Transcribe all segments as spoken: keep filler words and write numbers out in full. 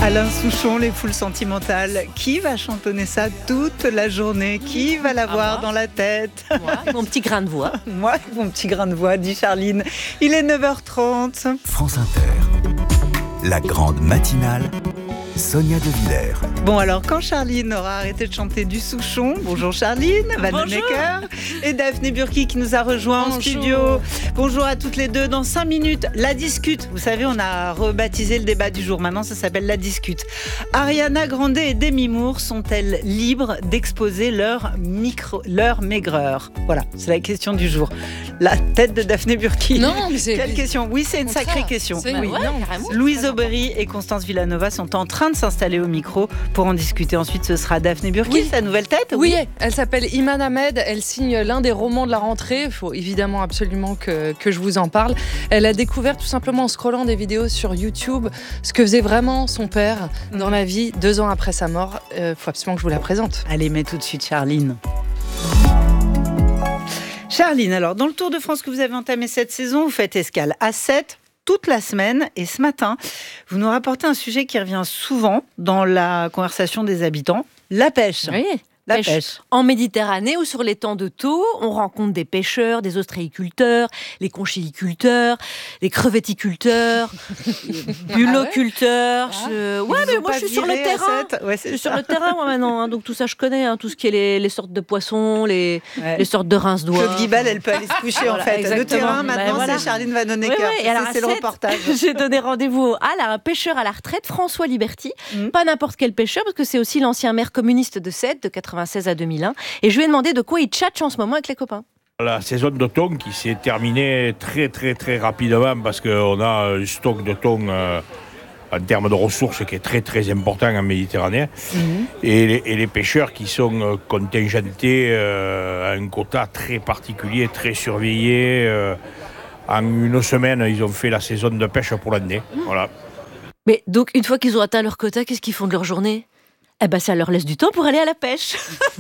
Alain Souchon, les foules sentimentales. Qui va chantonner ça toute la journée? Qui va l'avoir dans la tête? Moi, mon petit grain de voix. Moi, mon petit grain de voix, dit Charline. Il est neuf heures trente. France Inter, la grande matinale, Sonia De Villers. Bon, alors, quand Charline aura arrêté de chanter du Souchon, bonjour Charline, Vanhoenacker, et Daphné Burki qui nous a rejoint en studio. Bonjour à toutes les deux. Dans cinq minutes, la discute. Vous savez, on a rebaptisé le débat du jour. Maintenant, ça s'appelle la discute. Ariana Grande et Demi Moore sont-elles libres d'exposer leur, micro, leur maigreur? Voilà, c'est la question du jour. La tête de Daphné Burki. Non, mais c'est... Quelle question? Oui, c'est une sacrée question. C'est... Oui. Ouais, carrément. Louise Aubry et Constance Villanova sont en train de s'installer au micro pour en discuter. Ensuite, ce sera Daphné Burki, oui. Sa nouvelle tête. Oui, oui, elle s'appelle Iman Ahmed. Elle signe l'un des romans de la rentrée. Il faut évidemment absolument que, que je vous en parle. Elle a découvert tout simplement en scrollant des vidéos sur YouTube ce que faisait vraiment son père dans la vie deux ans après sa mort. Il euh, faut absolument que je vous la présente. Allez, mets tout de suite Charline. Charline, alors, dans le Tour de France que vous avez entamé cette saison, vous faites escale à sept toute la semaine. Et ce matin, vous nous rapportez un sujet qui revient souvent dans la conversation des habitants, la pêche. Oui. La pêche. pêche. En Méditerranée ou sur l'étang de Thau, on rencontre des pêcheurs, des ostréiculteurs, les conchyliculteurs, les crevetticulteurs, les buloculteurs. Ah ouais, je... ouais mais moi je suis sur le terrain. Ouais, je suis sur le terrain moi maintenant, hein, donc tout ça je connais, hein, tout ce qui est les, les sortes de poissons, les, ouais. les sortes de rince-doigts. Claude Guibal, elle peut aller se coucher en voilà, fait. exactement. Le terrain maintenant, ben, voilà. C'est Charline Vanhoenacker. Ouais, ouais. Ça, c'est le reportage. J'ai donné rendez-vous à un pêcheur à la retraite, François Liberty. Mmh. Pas n'importe quel pêcheur, parce que c'est aussi l'ancien maire communiste de Sète, de quatre-vingt-seize à deux mille un. Et je lui ai demandé de quoi il tchatche en ce moment avec les copains. La saison de thon qui s'est terminée très très très rapidement parce qu'on a un stock de thon euh, en termes de ressources qui est très très important en Méditerranée. Mmh. Et, les, et les pêcheurs qui sont contingentés euh, à un quota très particulier, très surveillé. Euh, en une semaine, ils ont fait la saison de pêche pour l'année. Mmh. Voilà. Mais donc, une fois qu'ils ont atteint leur quota, qu'est-ce qu'ils font de leur journée ? Eh ben, ça leur laisse du temps pour aller à la pêche.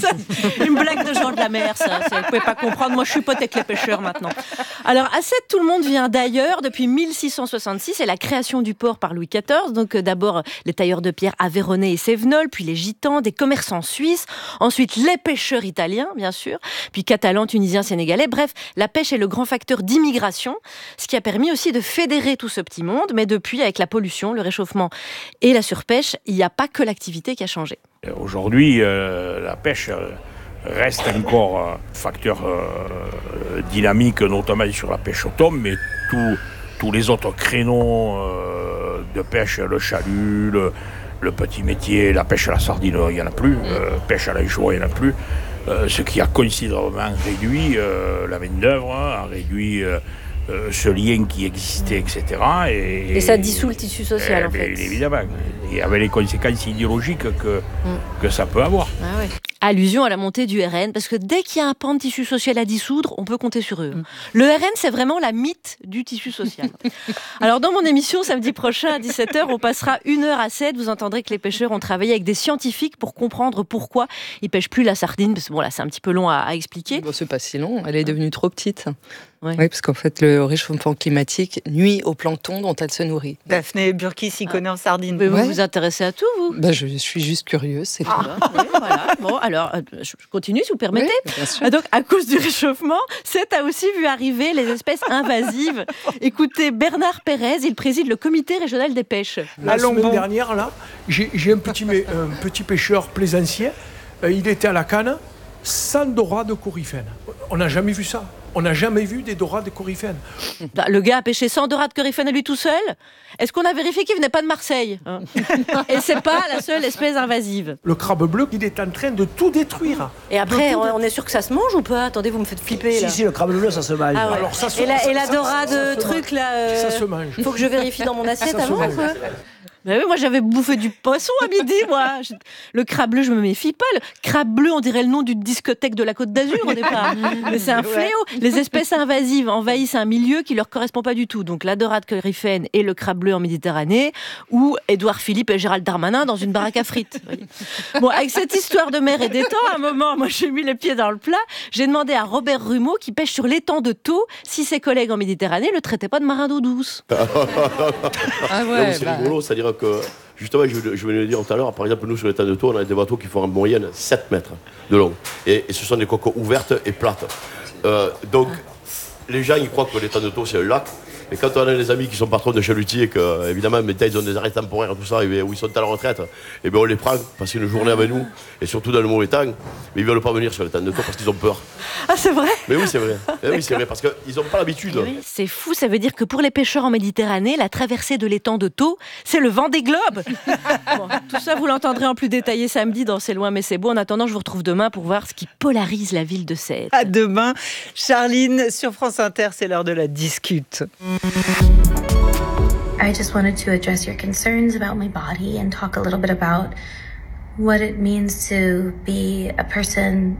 Une blague de gens de la mer, ça. Vous ne pouvez pas comprendre. Moi, je suis pote avec les pêcheurs maintenant. Alors, à Sète, tout le monde vient d'ailleurs. Depuis mille six cent soixante-six, c'est la création du port par Louis quatorze. Donc, euh, d'abord, les tailleurs de pierre Aveyronais et Sévenol, puis les gitans, des commerçants suisses. Ensuite, les pêcheurs italiens, bien sûr. Puis catalans, tunisiens, sénégalais. Bref, la pêche est le grand facteur d'immigration, ce qui a permis aussi de fédérer tout ce petit monde. Mais depuis, avec la pollution, le réchauffement et la surpêche, il n'y a pas que l'activité qui a changé. Aujourd'hui, euh, la pêche euh, reste encore un facteur euh, dynamique, notamment sur la pêche au thon, mais tout, tous les autres créneaux euh, de pêche, le chalut, le, le petit métier, la pêche à la sardine, il n'y en a plus, euh, pêche à l'anchois, il n'y en a plus, euh, ce qui a considérablement réduit euh, la main-d'œuvre, hein, a réduit euh, euh, ce lien qui existait, et cetera. Et, et ça dissout le tissu social, et, en fait. Évidemment, et avec les conséquences idéologiques que, mm. que ça peut avoir. Ah ouais. Allusion à la montée du R N, parce que dès qu'il y a un pan de tissu social à dissoudre, on peut compter sur eux. Mm. Le R N, c'est vraiment la mythe du tissu social. Alors, dans mon émission, samedi prochain, à dix-sept heures, on passera une heure à sept. Vous entendrez que les pêcheurs ont travaillé avec des scientifiques pour comprendre pourquoi ils pêchent plus la sardine. Parce que bon, là, c'est un petit peu long à, à expliquer. Bon, c'est pas si long, elle est devenue trop petite. Ouais. Oui, parce qu'en fait, le réchauffement climatique nuit au plancton dont elle se nourrit. Daphné Burki s'y connaît ah. en sardine. Mais vous ouais. vous intéressez à tout, vous bah, je suis juste curieuse, c'est ah. tout. Oui, voilà. Bon, alors, je continue, si vous permettez. Oui, bien sûr. Donc, à cause du réchauffement, Sète a aussi vu arriver les espèces invasives. Écoutez, Bernard Pérez, il préside le comité régional des pêches. La Allons semaine bon. dernière, là, j'ai, j'ai un, petit, un petit pêcheur plaisancier. Euh, il était à la canne, sans dorade coryphène. On n'a jamais vu ça. On n'a jamais vu des dorades coryphènes. Le gars a pêché cent dorades coryphènes à lui tout seul. Est-ce qu'on a vérifié qu'il venait pas de Marseille hein? Et c'est pas la seule espèce invasive. Le crabe bleu, il est en train de tout détruire. Et après, tout on, on est sûr que ça se mange ou pas? Attendez, vous me faites flipper là. Si, si, le crabe bleu, ça se mange. Ah ouais. Alors, ça se, et la, ça, et la ça, dorade ça, ça truc là. Euh, ça se mange. Il faut que je vérifie dans mon assiette ça avant. Quoi. Mais oui, moi j'avais bouffé du poisson à midi, moi. Le crabe bleu, je me méfie pas. Le crabe bleu, on dirait le nom d'une discothèque de la Côte d'Azur au départ. Mais c'est un fléau. Les espèces invasives envahissent un milieu qui leur correspond pas du tout. Donc la dorade coryphène et le crabe bleu en Méditerranée, ou Édouard Philippe et Gérald Darmanin dans une baraque à frites. Bon, avec cette histoire de mer et d'étang, à un moment, moi j'ai mis les pieds dans le plat. J'ai demandé à Robert Rumeau, qui pêche sur l'étang de Thau, si ses collègues en Méditerranée le traitaient pas de marin d'eau douce. Ah ouais, c'est bah... rigolo, c'est-à-dire que Justement, je, je venais le dire tout à l'heure, par exemple, nous, sur les temps de taux, on a des bateaux qui font en moyenne sept mètres de long. Et, et ce sont des coques ouvertes et plates. Euh, donc, les gens, ils croient que les temps de taux, c'est un lac. Et quand on a des amis qui sont patrons de chalutiers, que, évidemment, maintenant, ils ont des arrêts temporaires, tout ça, et où ils sont à la retraite, et bien on les prend, passer une journée avec nous, et surtout dans le mauvais temps, mais ils ne veulent pas venir sur les temps de taux parce qu'ils ont peur. Ah, c'est vrai? Mais oui, c'est vrai. Eh oui, c'est vrai, parce qu'ils n'ont pas l'habitude. Oui, c'est fou, ça veut dire que pour les pêcheurs en Méditerranée, la traversée de l'étang de Thau, c'est le Vendée Globe. Bon, tout ça, vous l'entendrez en plus détaillé samedi dans C'est loin mais c'est beau. En attendant, je vous retrouve demain pour voir ce qui polarise la ville de Sète. À demain, Charline, sur France Inter, c'est l'heure de la discute. I just wanted to address your concerns about my body and talk a little bit about what it means to be a person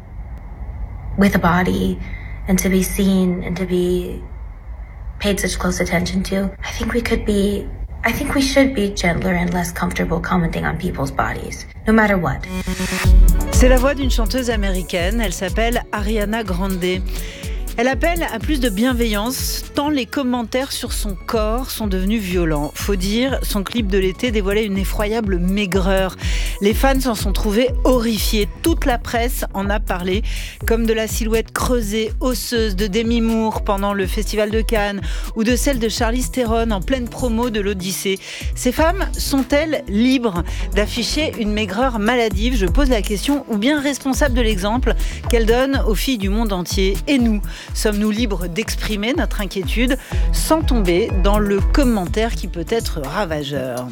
with a body and to be seen and to be paid such close attention to. I think we could be, I think we should be gentler and less comfortable commenting on people's bodies, no matter what. C'est la voix d'une chanteuse américaine, elle s'appelle Ariana Grande. Elle appelle à plus de bienveillance, tant les commentaires sur son corps sont devenus violents. Faut dire, son clip de l'été dévoilait une effroyable maigreur. Les fans s'en sont trouvés horrifiés. Toute la presse en a parlé, comme de la silhouette creusée, osseuse de Demi Moore pendant le Festival de Cannes, ou de celle de Charlize Theron en pleine promo de l'Odyssée. Ces femmes sont-elles libres d'afficher une maigreur maladive? Je pose la question, ou bien responsables de l'exemple qu'elles donnent aux filles du monde entier? Et nous, sommes-nous libres d'exprimer notre inquiétude sans tomber dans le commentaire qui peut être ravageur?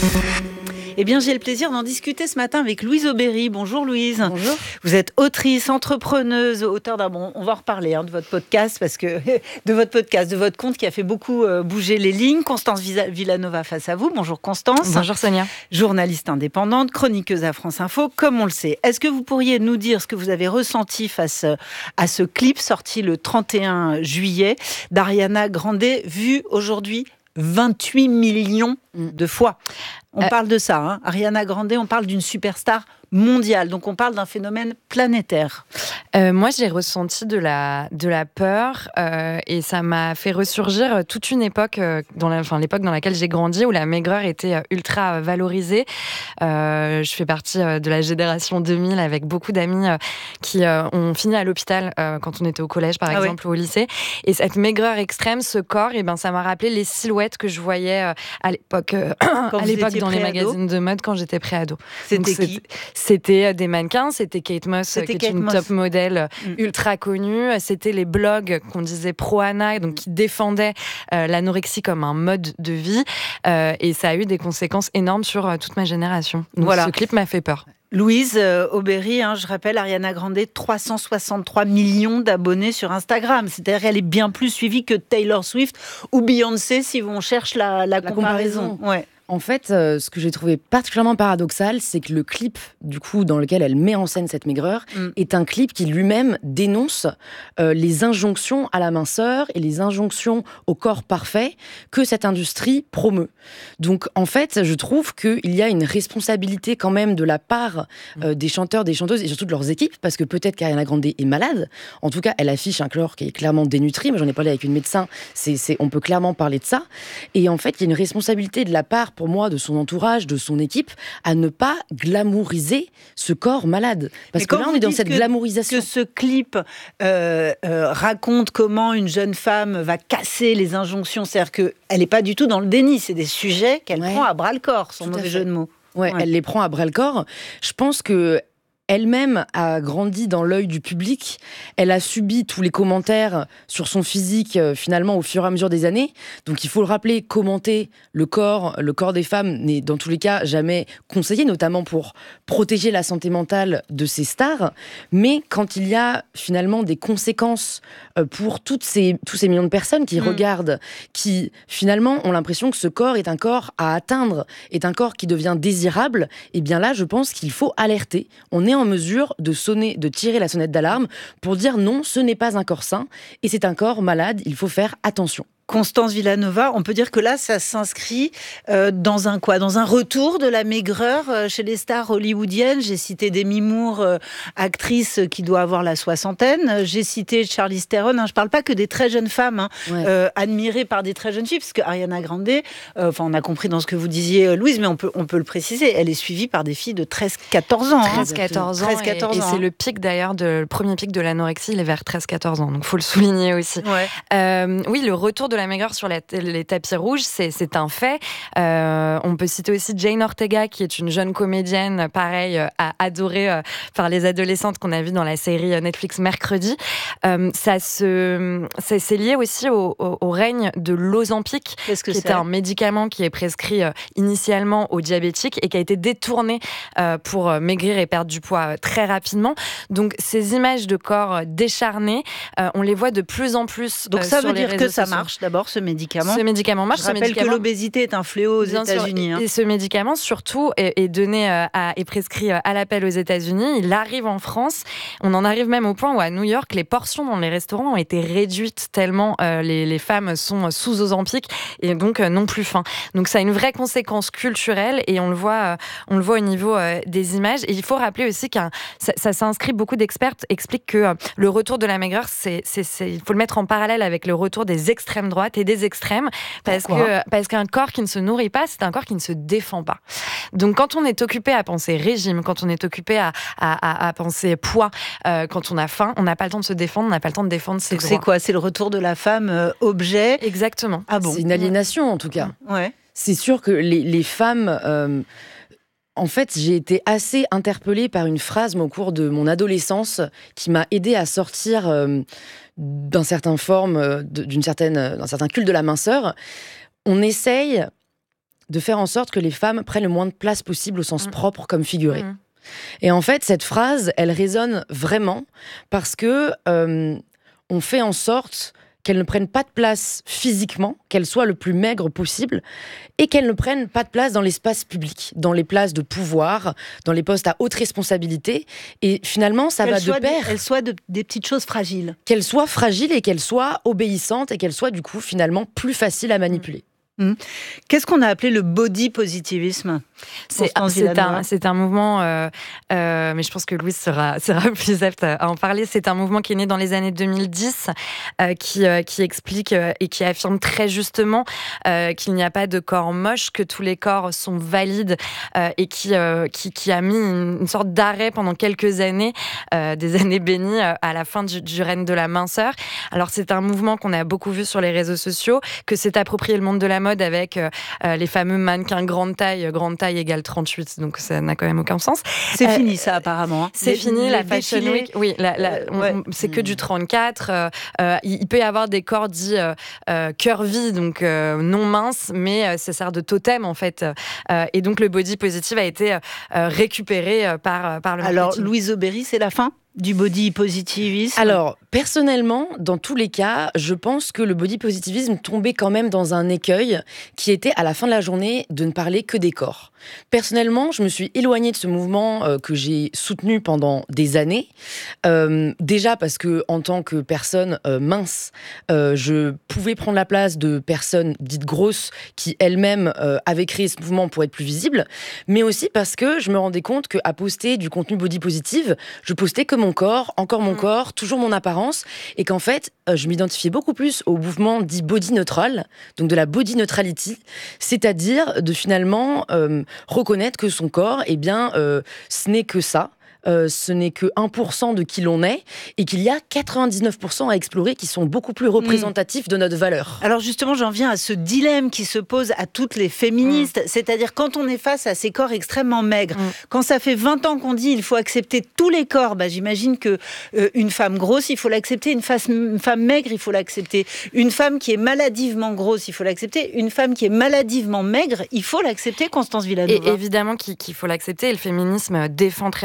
Eh bien, j'ai le plaisir d'en discuter ce matin avec Louise Aubéry. Bonjour Louise. Bonjour. Vous êtes autrice, entrepreneuse, auteure d'un bon. On va en reparler hein, de votre podcast parce que de votre podcast, de votre compte qui a fait beaucoup euh, bouger les lignes. Constance Villanova face à vous. Bonjour Constance. Bonjour Sonia. Journaliste indépendante, chroniqueuse à France Info, comme on le sait. Est-ce que vous pourriez nous dire ce que vous avez ressenti face à ce clip sorti le trente et un juillet d'Ariana Grande, vu aujourd'hui vingt-huit millions de fois? On euh, parle de ça, hein. Ariana Grande, on parle d'une superstar mondiale, donc on parle d'un phénomène planétaire. Euh, moi, j'ai ressenti de la, de la peur euh, et ça m'a fait ressurgir toute une époque, euh, dans la, enfin, l'époque dans laquelle j'ai grandi, où la maigreur était ultra valorisée. Euh, je fais partie de la génération deux mille avec beaucoup d'amis euh, qui euh, ont fini à l'hôpital euh, quand on était au collège, par ah exemple, oui. ou au lycée. Et cette maigreur extrême, ce corps, et ben, ça m'a rappelé les silhouettes que je voyais euh, à l'époque, euh, à l'époque dans les magazines de mode quand j'étais pré-ado. C'était Donc, qui? C'était des mannequins, c'était Kate Moss, c'était qui Kate est une Moss. top modèle mm. ultra connue. C'était les blogs qu'on disait pro-Ana, donc qui défendaient euh, l'anorexie comme un mode de vie. Euh, et ça a eu des conséquences énormes sur euh, toute ma génération. Donc voilà. Ce clip m'a fait peur. Louise euh, Aubéry, hein, je rappelle, Ariana Grande, trois cent soixante-trois millions d'abonnés sur Instagram. C'est-à-dire qu'elle est bien plus suivie que Taylor Swift ou Beyoncé si on cherche la, la, la comparaison. comparaison. Ouais. En fait, euh, ce que j'ai trouvé particulièrement paradoxal, c'est que le clip, du coup, dans lequel elle met en scène cette maigreur, mm. est un clip qui lui-même dénonce euh, les injonctions à la minceur et les injonctions au corps parfait que cette industrie promeut. Donc, en fait, je trouve qu'il y a une responsabilité quand même de la part euh, des chanteurs, des chanteuses et surtout de leurs équipes, parce que peut-être qu'Ariana Grande est malade. En tout cas, elle affiche un corps qui est clairement dénutri. Moi, j'en ai parlé avec une médecin. C'est, c'est, on peut clairement parler de ça. Et en fait, il y a une responsabilité de la part, pour moi, de son entourage, de son équipe, à ne pas glamouriser ce corps malade. Parce que là, on est dans cette que, glamourisation. Que ce clip euh, euh, raconte comment une jeune femme va casser les injonctions, c'est-à-dire qu'elle n'est pas du tout dans le déni, c'est des sujets qu'elle ouais. prend à bras-le-corps, son mauvais jeu de mots. Ouais, ouais, elle les prend à bras-le-corps. Je pense que elle-même a grandi dans l'œil du public. Elle a subi tous les commentaires sur son physique, euh, finalement, au fur et à mesure des années. Donc, il faut le rappeler, commenter le corps, le corps des femmes n'est, dans tous les cas, jamais conseillé, notamment pour protéger la santé mentale de ces stars. Mais quand il y a, finalement, des conséquences euh, pour toutes ces, tous ces millions de personnes qui mmh. regardent, qui, finalement, ont l'impression que ce corps est un corps à atteindre, est un corps qui devient désirable, et bien là, je pense qu'il faut alerter. On est en mesure de sonner, de tirer la sonnette d'alarme pour dire non, ce n'est pas un corps sain et c'est un corps malade, il faut faire attention. Constance Villanova, on peut dire que là, ça s'inscrit euh, dans un quoi ? Dans un retour de la maigreur euh, chez les stars hollywoodiennes. J'ai cité Demi Moore, euh, actrice qui doit avoir la soixantaine. J'ai cité Charlize Theron. Hein. Je ne parle pas que des très jeunes femmes, hein, ouais. euh, admirées par des très jeunes filles, parce que Ariana Grande, euh, enfin, on a compris dans ce que vous disiez, Louise, mais on peut, on peut le préciser, elle est suivie par des filles de treize quatorze ans. treize quatorze ans. treize quatorze et, ans. Et c'est le pic d'ailleurs, de, le premier pic de l'anorexie, il est vers treize quatorze ans. Donc il faut le souligner aussi. Ouais. Euh, oui, le retour de la maigreur sur la, les tapis rouges, c'est, c'est un fait. Euh, on peut citer aussi Jane Ortega, qui est une jeune comédienne, pareil, euh, adorée euh, par les adolescentes qu'on a vu dans la série Netflix Mercredi. Euh, ça, se, ça c'est lié aussi au, au, au règne de l'Ozempic, Qu'est-ce que qui c'est est un médicament qui est prescrit euh, initialement aux diabétiques et qui a été détourné euh, pour euh, maigrir et perdre du poids euh, très rapidement. Donc ces images de corps décharnés, euh, on les voit de plus en plus. Donc ça euh, sur veut les dire que ça sociaux. marche d'abord, ce médicament. Ce médicament marche. Je rappelle médicament... que l'obésité est un fléau aux Bien États-Unis. Sûr. Hein. Et ce médicament, surtout, est, est donné euh, à, est prescrit à l'appel aux États-Unis. Il arrive en France. On en arrive même au point où à New York, les portions dans les restaurants ont été réduites tellement euh, les, les femmes sont sous Ozempic et donc euh, non plus faim. Donc ça a une vraie conséquence culturelle et on le voit, euh, on le voit au niveau euh, des images. Et il faut rappeler aussi que ça, ça s'inscrit. Beaucoup d'experts expliquent que euh, le retour de la maigreur, c'est, c'est, c'est, il faut le mettre en parallèle avec le retour des extrêmes droites et des extrêmes, parce que parce qu'un corps qui ne se nourrit pas, c'est un corps qui ne se défend pas. Donc quand on est occupé à penser régime, quand on est occupé à, à, à, à penser poids, euh, quand on a faim, on n'a pas le temps de se défendre, on n'a pas le temps de défendre ses droits. C'est quoi ? C'est le retour de la femme euh, objet ? Exactement. Ah bon ? C'est une aliénation en tout cas. Ouais. C'est sûr que les, les femmes... Euh, En fait, j'ai été assez interpellée par une phrase au cours de mon adolescence qui m'a aidée à sortir euh, d'un certain forme, euh, d'une certaine, d'un certain culte de la minceur. On essaye de faire en sorte que les femmes prennent le moins de place possible au sens mmh. propre comme figuré. Mmh. Et en fait, cette phrase, elle résonne vraiment parce que euh, on fait en sorte qu'elles ne prennent pas de place physiquement, qu'elles soient le plus maigres possible, et qu'elles ne prennent pas de place dans l'espace public, dans les places de pouvoir, dans les postes à haute responsabilité. Et finalement, ça va de pair. Qu'elles soient de, des petites choses fragiles. Qu'elles soient fragiles et qu'elles soient obéissantes et qu'elles soient du coup finalement plus faciles à manipuler. Mmh. Qu'est-ce qu'on a appelé le body positivisme ? C'est, c'est, un, c'est un mouvement, euh, euh, mais je pense que Louise sera, sera plus apte à en parler. C'est un mouvement qui est né dans les années deux mille dix, euh, qui, euh, qui explique euh, et qui affirme très justement euh, qu'il n'y a pas de corps moche, que tous les corps sont valides euh, et qui, euh, qui, qui a mis une, une sorte d'arrêt pendant quelques années, euh, des années bénies euh, à la fin du, du règne de la minceur. Alors c'est un mouvement qu'on a beaucoup vu sur les réseaux sociaux, que s'est approprié le monde de la mode avec euh, les fameux mannequins grande taille, grande taille égale trente-huit, donc ça n'a quand même aucun sens. C'est euh, fini ça apparemment. Hein. C'est les, fini, les la Fashion défilés. Week, oui, la, la, on, ouais. c'est que du trente-quatre. Euh, euh, il peut y avoir des corps dits euh, euh, curvy, donc euh, non minces, mais euh, ça sert de totem en fait. Euh, et donc le body positive a été euh, récupéré euh, par, par le marketing. Alors Louise Aubéry, c'est la fin du body positivisme ? Alors, personnellement, dans tous les cas, je pense que le body positivisme tombait quand même dans un écueil qui était, à la fin de la journée, de ne parler que des corps. Personnellement, je me suis éloignée de ce mouvement euh, que j'ai soutenu pendant des années. Euh, déjà parce que, en tant que personne euh, mince, euh, je pouvais prendre la place de personnes dites grosses qui elles-mêmes euh, avaient créé ce mouvement pour être plus visibles, mais aussi parce que je me rendais compte qu'à poster du contenu body positive, je postais que mon corps, encore mon mmh. corps, toujours mon apparence, et qu'en fait, euh, je m'identifiais beaucoup plus au mouvement dit body neutral, donc de la body neutrality, c'est-à-dire de finalement euh, reconnaître que son corps, eh bien, euh, ce n'est que ça. Euh, ce n'est que un pour cent de qui l'on est et qu'il y a quatre-vingt-dix-neuf pour cent à explorer qui sont beaucoup plus représentatifs mmh. de notre valeur. Alors justement, j'en viens à ce dilemme qui se pose à toutes les féministes, mmh. c'est-à-dire quand on est face à ces corps extrêmement maigres, mmh. quand ça fait vingt ans qu'on dit il faut accepter tous les corps, bah, j'imagine que euh, une femme grosse, il faut l'accepter, une, face, une femme maigre, il faut l'accepter, une femme qui est maladivement grosse, il faut l'accepter, une femme qui est maladivement maigre, il faut l'accepter, Constance Villanova. Et évidemment qu'il, qu'il faut l'accepter, et le féminisme défend très justement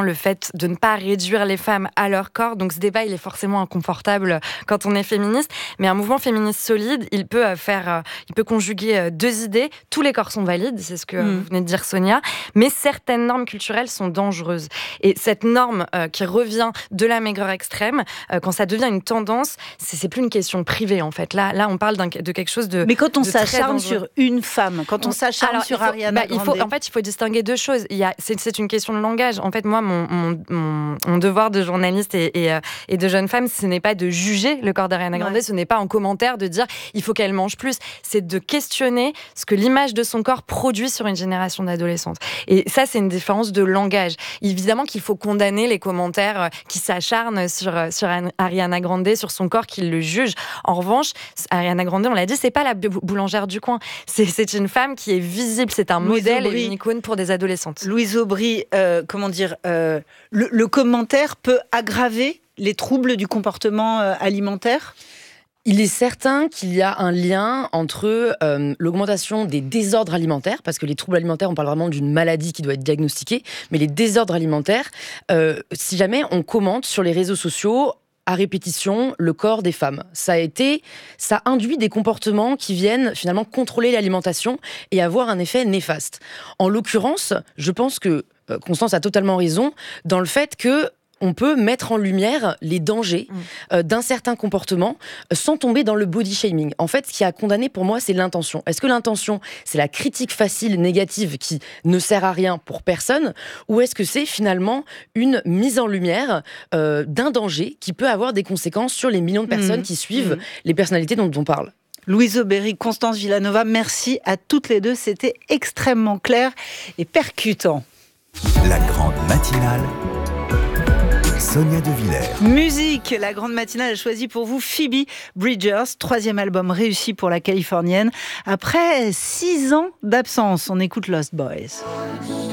le fait de ne pas réduire les femmes à leur corps. Donc ce débat, il est forcément inconfortable quand on est féministe. Mais un mouvement féministe solide, il peut faire, il peut conjuguer deux idées. Tous les corps sont valides, c'est ce que mmh. vous venez de dire, Sonia. Mais certaines normes culturelles sont dangereuses. Et cette norme euh, qui revient de la maigreur extrême, euh, quand ça devient une tendance, c'est, c'est plus une question privée en fait. Là, là, on parle d'un, de quelque chose de. Mais quand on s'acharne sur une femme, quand on s'acharne Alors, sur il faut, Ariana bah, il faut, En fait, il faut distinguer deux choses. Il y a, c'est, c'est une question de langage. En fait, moi, mon, mon, mon, mon devoir de journaliste et, et, et de jeune femme, ce n'est pas de juger le corps d'Ariana Grande, ouais. ce n'est pas en commentaire de dire il faut qu'elle mange plus. C'est de questionner ce que l'image de son corps produit sur une génération d'adolescentes. Et ça, c'est une différence de langage. Évidemment qu'il faut condamner les commentaires qui s'acharnent sur, sur Ariana Grande, sur son corps, qui le jugent. En revanche, Ariana Grande, on l'a dit, c'est pas la boulangère du coin. C'est, c'est une femme qui est visible, c'est un Louise modèle Aubry. Et une icône pour des adolescentes. Louise Aubry, euh, comment dire, euh, le, le commentaire peut aggraver les troubles du comportement euh, alimentaire ? Il est certain qu'il y a un lien entre euh, l'augmentation des désordres alimentaires, parce que les troubles alimentaires, on parle vraiment d'une maladie qui doit être diagnostiquée, mais les désordres alimentaires, euh, si jamais on commente sur les réseaux sociaux à répétition le corps des femmes. Ça a été, ça induit des comportements qui viennent finalement contrôler l'alimentation et avoir un effet néfaste. En l'occurrence, je pense que euh, Constance a totalement raison dans le fait que on peut mettre en lumière les dangers euh, d'un certain comportement euh, sans tomber dans le body shaming. En fait, ce qui a condamné pour moi, c'est l'intention. Est-ce que l'intention, c'est la critique facile, négative, qui ne sert à rien pour personne, ou est-ce que c'est finalement une mise en lumière euh, d'un danger qui peut avoir des conséquences sur les millions de personnes mmh. qui suivent mmh. les personnalités dont on parle ? Louise Aubry, Constance Villanova, merci à toutes les deux. C'était extrêmement clair et percutant. La grande matinale. Sonia De Villers. Musique, la grande matinale a choisi pour vous Phoebe Bridgers, troisième album réussi pour la Californienne. Après six ans d'absence, on écoute Lost Boys.